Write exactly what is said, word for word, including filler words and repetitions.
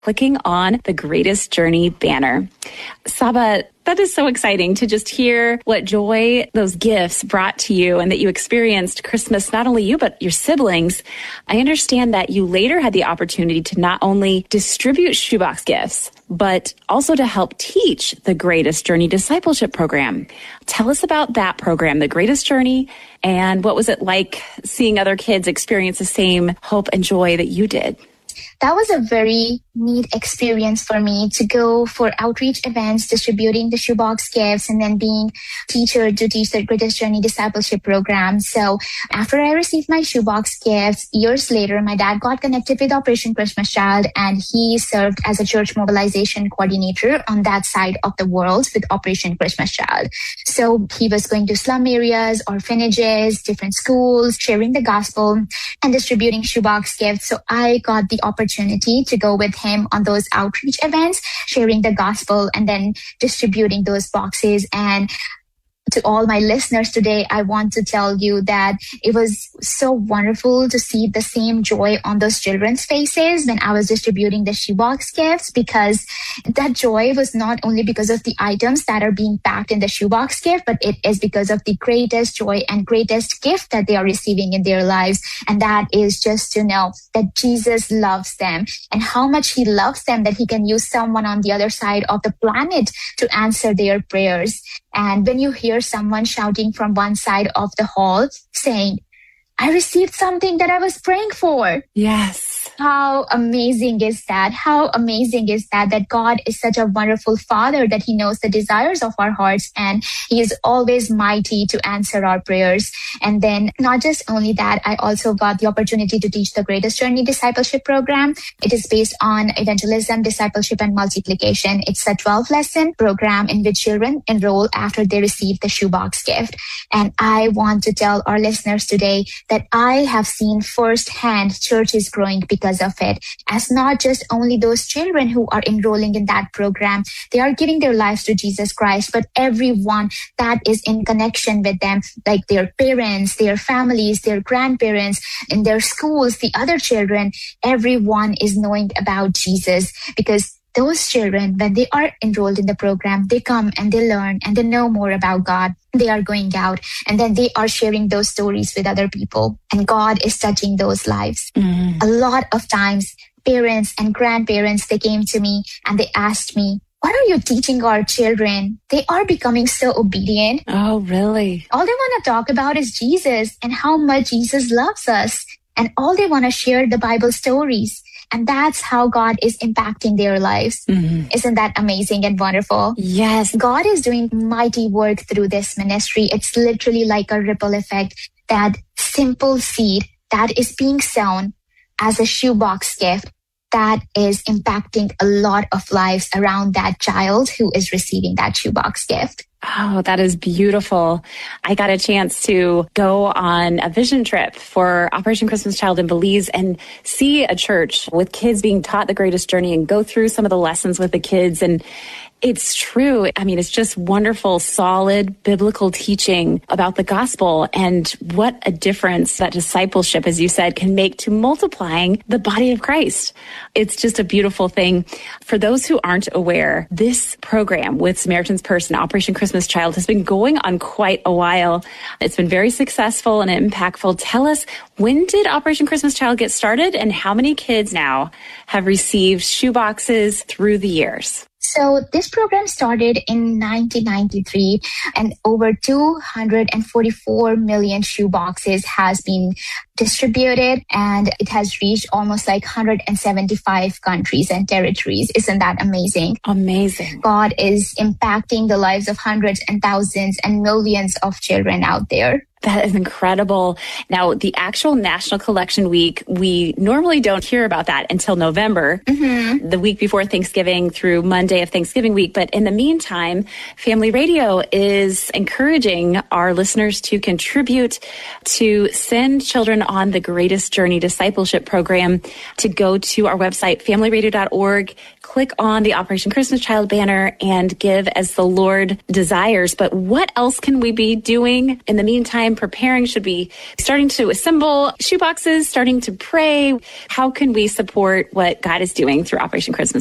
clicking on the Greatest Journey banner. Saba, that is so exciting to just hear what joy those gifts brought to you and that you experienced Christmas, not only you, but your siblings. I understand that you later had the opportunity to not only distribute shoebox gifts, but also to help teach the Greatest Journey Discipleship Program. Tell us about that program, the Greatest Journey, and what was it like seeing other kids experience the same hope and joy that you did? That was a very neat experience for me to go for outreach events, distributing the shoebox gifts, and then being teacher to teach the Greatest Journey Discipleship Program. So after I received my shoebox gifts, years later, my dad got connected with Operation Christmas Child, and he served as a church mobilization coordinator on that side of the world with Operation Christmas Child. So he was going to slum areas, orphanages, different schools, sharing the gospel and distributing shoebox gifts. So I got the opportunity to go with him on those outreach events, sharing the gospel and then distributing those boxes. And to all my listeners today, I want to tell you that it was so wonderful to see the same joy on those children's faces when I was distributing the shoebox gifts, because that joy was not only because of the items that are being packed in the shoebox gift, but it is because of the greatest joy and greatest gift that they are receiving in their lives. And that is just to know that Jesus loves them and how much he loves them, that he can use someone on the other side of the planet to answer their prayers. And when you hear someone shouting from one side of the hall saying, I received something that I was praying for. Yes. How amazing is that? How amazing is that, that God is such a wonderful Father, that he knows the desires of our hearts and he is always mighty to answer our prayers. And then not just only that, I also got the opportunity to teach the Greatest Journey Discipleship Program. It is based on evangelism, discipleship, and multiplication. It's a twelve lesson program in which children enroll after they receive the shoebox gift. And I want to tell our listeners today that I have seen firsthand churches growing because of it, as not just only those children who are enrolling in that program, they are giving their lives to Jesus Christ, but everyone that is in connection with them, like their parents, their families, their grandparents, in their schools, the other children, everyone is knowing about Jesus, because those children, when they are enrolled in the program, they come and they learn and they know more about God. They are going out and then they are sharing those stories with other people, and God is touching those lives. Mm. A lot of times, parents and grandparents, they came to me and they asked me, what are you teaching our children? They are becoming so obedient. Oh, really? All they want to talk about is Jesus and how much Jesus loves us. And all they want to share the Bible stories. And that's how God is impacting their lives. Mm-hmm. Isn't that amazing and wonderful? Yes. God is doing mighty work through this ministry. It's literally like a ripple effect. That simple seed that is being sown as a shoebox gift, that is impacting a lot of lives around that child who is receiving that shoebox gift. Oh, that is beautiful. I got a chance to go on a vision trip for Operation Christmas Child in Belize and see a church with kids being taught the Greatest Journey and go through some of the lessons with the kids. And it's true. I mean, it's just wonderful, solid biblical teaching about the gospel and what a difference that discipleship, as you said, can make to multiplying the body of Christ. It's just a beautiful thing. For those who aren't aware, this program with Samaritan's Purse and Operation Christmas Child has been going on quite a while. It's been very successful and impactful. Tell us, when did Operation Christmas Child get started and how many kids now have received shoeboxes through the years? So this program started in nineteen ninety-three, and over two hundred forty-four million shoeboxes has been distributed, and it has reached almost like one hundred seventy-five countries and territories. Isn't that amazing? Amazing. God is impacting the lives of hundreds and thousands and millions of children out there. That is incredible. Now, the actual National Collection Week, we normally don't hear about that until November, mm-hmm. the week before Thanksgiving through Monday of Thanksgiving week. But in the meantime, Family Radio is encouraging our listeners to contribute to send children on the Greatest Journey Discipleship Program to go to our website, family radio dot org, click on the Operation Christmas Child banner and give as the Lord desires. But what else can we be doing in the meantime? Preparing, should be starting to assemble shoeboxes, starting to pray. How can we support what God is doing through Operation Christmas